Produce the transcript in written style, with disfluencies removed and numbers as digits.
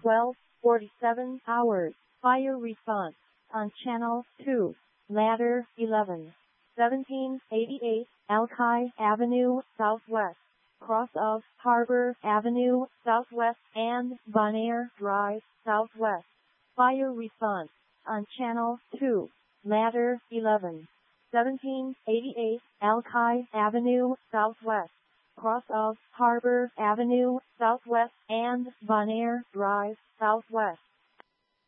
12:47 hours. Fire response on Channel 2. Ladder 11. 1788 Alki Avenue Southwest. Cross of Harbor Avenue Southwest and Bonaire Drive Southwest. Fire response on Channel 2. Ladder 11. 1788 Alki Avenue Southwest. Cross of Harbor Avenue Southwest and Bonaire Drive Southwest.